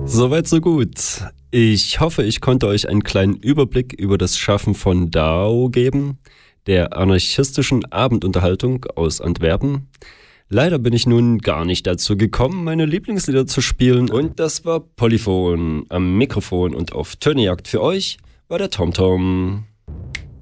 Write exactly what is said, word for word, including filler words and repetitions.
Soweit so gut. Ich hoffe, ich konnte euch einen kleinen Überblick über das Schaffen von D A O geben, der anarchistischen Abendunterhaltung aus Antwerpen. Leider bin ich nun gar nicht dazu gekommen, meine Lieblingslieder zu spielen, und das war Polyphon. Am Mikrofon und auf Tönejagd für euch war der TomTom.